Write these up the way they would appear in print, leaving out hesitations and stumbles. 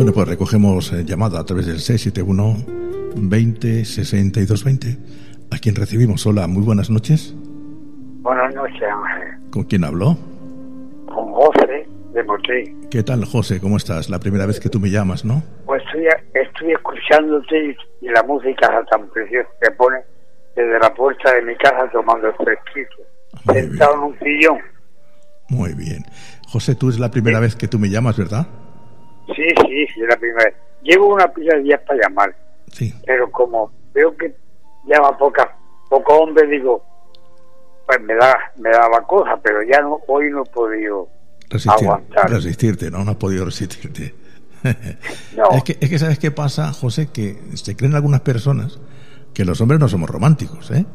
Bueno, pues recogemos llamada a través del 671 20 62 20. ¿A quién recibimos? Hola, muy buenas noches. Buenas noches, Ángel. ¿Con quién habló? Con José de Motril. ¿Qué tal, José? ¿Cómo estás? La primera vez que tú me llamas, ¿no? Pues estoy escuchándote y la música tan preciosa que pone desde la puerta de mi casa tomando el fresquito, sentado en un sillón. Muy bien. José, tú es la primera vez que tú me llamas, ¿verdad? Sí, es la primera vez. Llevo una pila de días para llamar. Sí. Pero como veo que llama poco hombre, digo, pues me daba cosa, pero ya no, hoy no he podido aguantar. Resistirte, ¿no? No has podido resistirte. No. Es que ¿sabes qué pasa, José? Que se creen algunas personas que los hombres no somos románticos, ¿eh?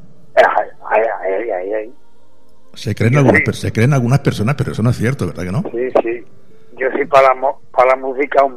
Ay. Se creen algunas personas, pero eso no es cierto, ¿verdad que no? Sí. Yo soy para la música un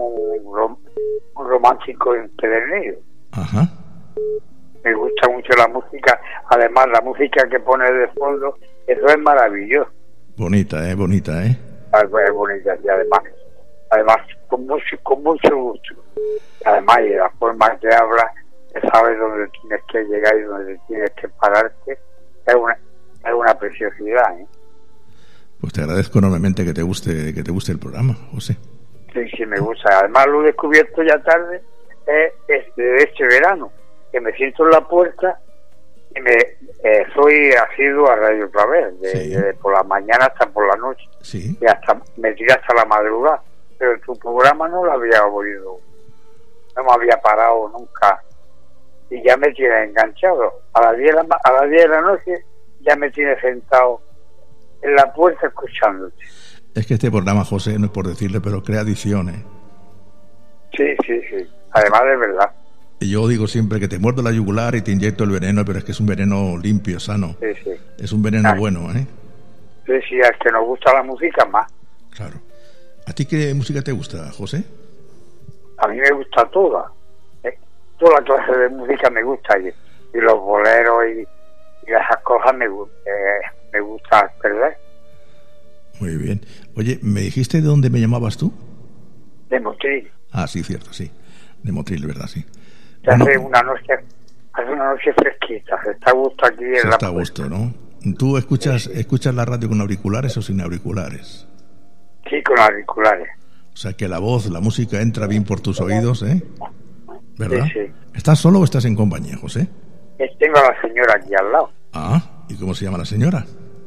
romántico empedernido. Ajá. Me gusta mucho la música. Además, la música que pone de fondo, eso es maravilloso. Bonita, ¿eh? Es bonita, y además con mucho gusto. Además, y la forma que habla, que sabes dónde tienes que llegar y dónde tienes que pararte, es una preciosidad, ¿eh? Pues te agradezco enormemente que te guste el programa, José. Sí, me gusta. Además, lo he descubierto ya tarde, este verano, que me siento en la puerta y soy asiduo a Radio otra vez, desde por la mañana hasta por la noche. Sí. Y me tiré hasta la madrugada. Pero tu programa no lo había oído, no me había parado nunca. Y ya me tiene enganchado. A las 10 de la noche ya me tiene sentado en la puerta escuchándote. Es que este programa, José, no es por decirle, pero crea adicciones. Sí. Además de verdad. Y yo digo siempre que te muerdo la yugular y te inyecto el veneno, pero es que es un veneno limpio, sano. Sí. Es un veneno bueno, ¿eh? Sí, es que nos gusta la música más. Claro. ¿A ti qué música te gusta, José? A mí me gusta toda. Toda clase de música me gusta. Y los boleros y esas cosas me gusta, ¿verdad? Muy bien. Oye, ¿me dijiste de dónde me llamabas tú? De Motril. Ah, sí, cierto, sí. De Motril, ¿verdad? Sí. Hace una noche fresquita. Se está a gusto aquí en la... Está a gusto, ¿no? ¿Tú escuchas la radio con auriculares o sin auriculares? Sí, con auriculares. O sea que la voz, la música entra bien por tus oídos, ¿eh? ¿Verdad? Sí. ¿Estás solo o estás en compañía, José? Tengo a la señora aquí al lado. Ah, ¿y cómo se llama la señora?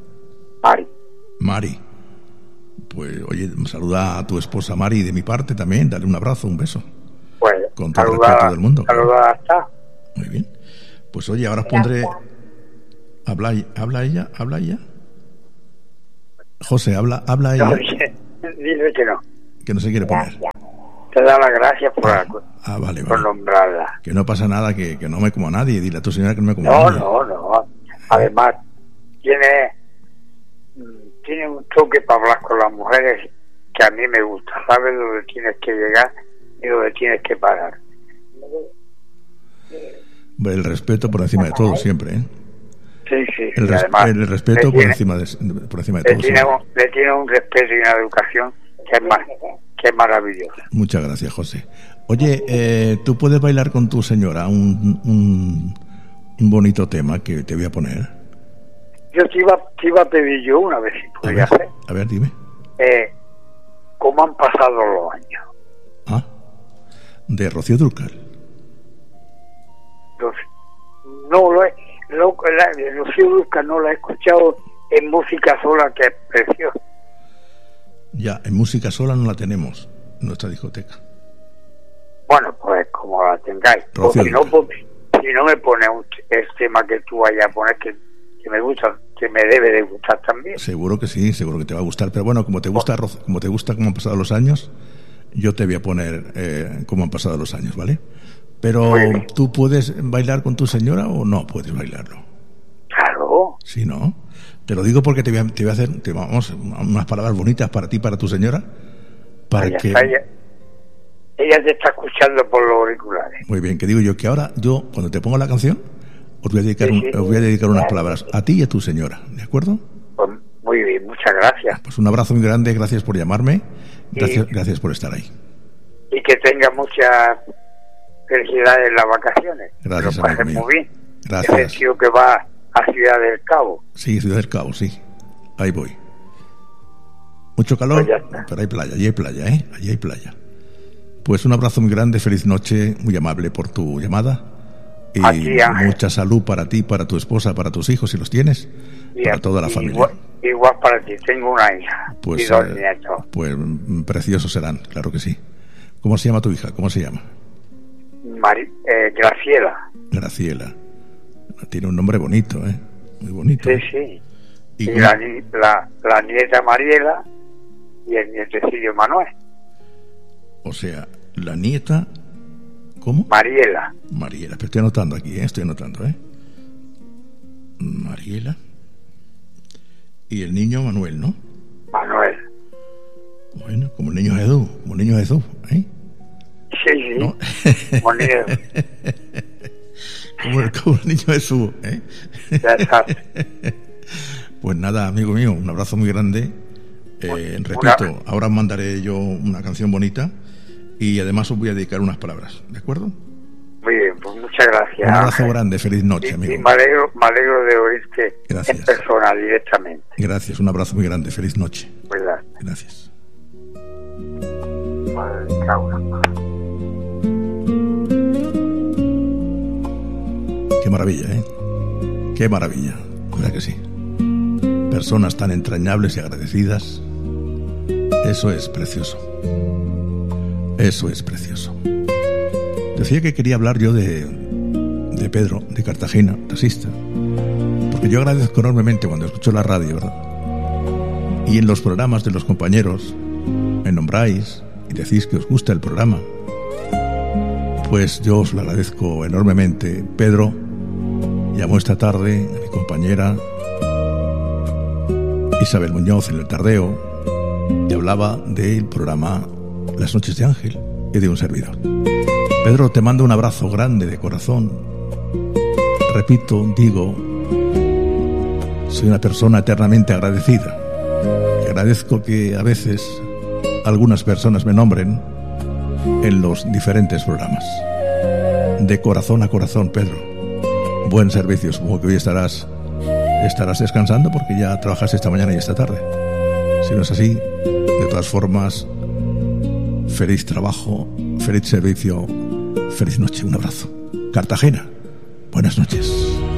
Mari. Pues, oye, saluda a tu esposa Mari de mi parte también, dale un abrazo, un beso. Pues, con todo el respeto del mundo. Saludada está. Muy bien. Pues oye, ahora os pondré... ¿Habla ella? José, ¿habla ella? No, dice que no. Que no se quiere poner. Te da las gracias vale. por nombrarla. Que no pasa nada, que no me como a nadie. Dile a tu señora que no me como a nadie. No. Además, tiene un toque para hablar con las mujeres que a mí me gusta. Sabes dónde tienes que llegar y dónde tienes que parar. El respeto por encima de todo, siempre, ¿eh? Sí. Además, el respeto por encima de todo. Le tiene un respeto y una educación que es maravillosa. Muchas gracias, José. Oye, ¿tú puedes bailar con tu señora un bonito tema que te voy a poner? Yo te iba a pedir yo una vez si podía hacer. A ver, dime. ¿Cómo han pasado los años? Ah, de Rocío Dúrcal. Rocío Dúrcal no la he escuchado en música sola, que es preciosa. Ya, en música sola no la tenemos en nuestra discoteca. Bueno, pues como la tengáis. Si no me pone el tema que tú vayas a poner que me gusta, que me debe de gustar también. Seguro que sí, seguro que te va a gustar. Pero bueno, como te gusta cómo han pasado los años, yo te voy a poner cómo han pasado los años, ¿vale? Pero ¿tú puedes bailar con tu señora o no puedes bailarlo? Claro. Sí, ¿no? Te lo digo porque te voy a hacer unas palabras bonitas para ti, para tu señora, para que... Ella te está escuchando por los auriculares. Muy bien, que digo yo que ahora cuando te pongo la canción, os voy a dedicar unas palabras a ti y a tu señora, ¿de acuerdo? Pues muy bien, muchas gracias. Pues un abrazo muy grande, gracias por llamarme, gracias por estar ahí. y que tenga mucha felicidad en las vacaciones. Gracias, lo pases amigo mío. muy bien. Gracias. Ese tío que va a Ciudad del Cabo. Sí, Ciudad del Cabo, sí. Ahí voy. Mucho calor, Pues ya está. pero hay playa, allí hay playa, ¿eh? Allí hay playa. Pues un abrazo muy grande, feliz noche, muy amable por tu llamada. Y Aquí, Ángel. mucha salud para ti, para tu esposa, para tus hijos, si los tienes, para toda la familia. Igual para ti, tengo una hija y Pues, dos nietos. pues preciosos serán, claro que sí. ¿Cómo se llama tu hija? ¿Cómo se llama? Graciela. Graciela. Tiene un nombre bonito, ¿eh? Muy bonito. Sí, sí. ¿Y Y cómo- la nieta Mariela y el nietecillo Manuel. O sea, la nieta... ¿Cómo? Mariela. Mariela. Pero estoy anotando aquí, Estoy anotando, Mariela. Y el niño Manuel, ¿no? Manuel. Bueno, como el niño Jesús. Como el niño Jesús, ¿eh? Sí, sí. ¿No? Bonito. como el niño Jesús, ¿eh? Ya sabes. Pues nada, amigo mío, un abrazo muy grande. Repito, ahora mandaré yo una canción bonita y además os voy a dedicar unas palabras, ¿de acuerdo? Muy bien, pues muchas gracias. Un abrazo Ángel. grande, feliz noche, Y amigo. me alegro de oírte Gracias. en persona directamente. Gracias, un abrazo muy grande, feliz noche. ¿Verdad? Gracias. Madre de cabra. Qué maravilla, ¿eh? Qué maravilla, ¿verdad que sí? Personas tan entrañables y agradecidas. Eso es precioso. Eso es precioso. Decía que quería hablar yo de Pedro, de Cartagena, taxista. Porque yo agradezco enormemente cuando escucho la radio, ¿verdad? Y en los programas de los compañeros, me nombráis y decís que os gusta el programa. Pues yo os lo agradezco enormemente. Pedro llamó esta tarde a mi compañera Isabel Muñoz en el Tardeo y hablaba del programa Las Noches de Ángel y de un servidor. Pedro, te mando un abrazo grande de corazón. Repito, digo, soy una persona eternamente agradecida. Y agradezco que a veces algunas personas me nombren en los diferentes programas. De corazón a corazón, Pedro. Buen servicio, supongo que hoy estarás descansando porque ya trabajas esta mañana y esta tarde. Si no es así, de todas formas, feliz trabajo, feliz servicio, feliz noche, un abrazo. Cartagena, buenas noches.